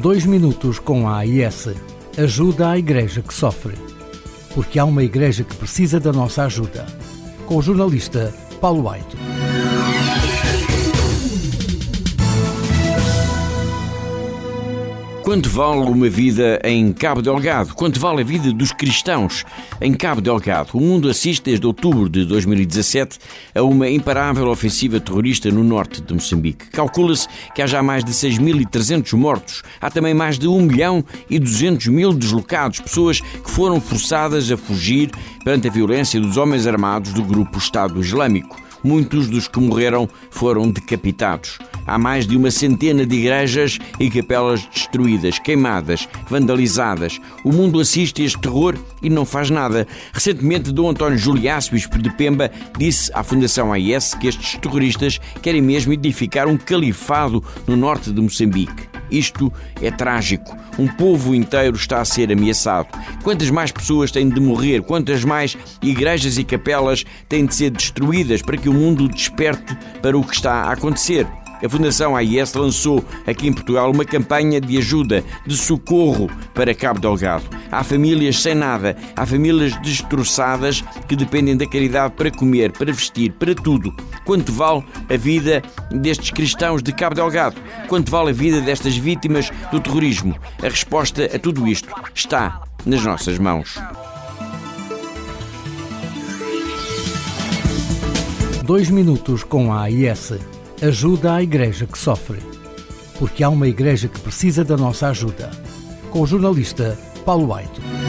2 minutos com a AIS. Ajuda à igreja que sofre. Porque há uma igreja que precisa da nossa ajuda. Com o jornalista Paulo Aito. Quanto vale uma vida em Cabo Delgado? Quanto vale a vida dos cristãos em Cabo Delgado? O mundo assiste desde outubro de 2017 a uma imparável ofensiva terrorista no norte de Moçambique. Calcula-se que há já mais de 6.300 mortos. Há também mais de 1.200.000 deslocados, pessoas que foram forçadas a fugir perante a violência dos homens armados do grupo Estado Islâmico. Muitos dos que morreram foram decapitados. Há mais de 100 de igrejas e capelas destruídas, queimadas, vandalizadas. O mundo assiste a este terror e não faz nada. Recentemente, Dom António Juliácio, bispo de Pemba, disse à Fundação AIS que estes terroristas querem mesmo edificar um califado no norte de Moçambique. Isto é trágico. Um povo inteiro está a ser ameaçado. Quantas mais pessoas têm de morrer? Quantas mais igrejas e capelas têm de ser destruídas para que o mundo desperte para o que está a acontecer? A Fundação AIS lançou aqui em Portugal uma campanha de ajuda, de socorro para Cabo Delgado. Há famílias sem nada, há famílias destroçadas que dependem da caridade para comer, para vestir, para tudo. Quanto vale a vida destes cristãos de Cabo Delgado? Quanto vale a vida destas vítimas do terrorismo? A resposta a tudo isto está nas nossas mãos. 2 minutos com a AIS. Ajuda à igreja que sofre. Porque há uma igreja que precisa da nossa ajuda. Com o jornalista Paulo Aito.